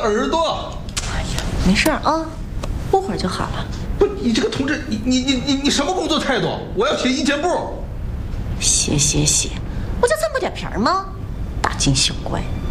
耳朵。 哎呀，没事啊，不会儿就好了。 不，你这个同志，你什么工作态度？我要写意见簿。 写，我就这么点皮儿吗？大惊小怪。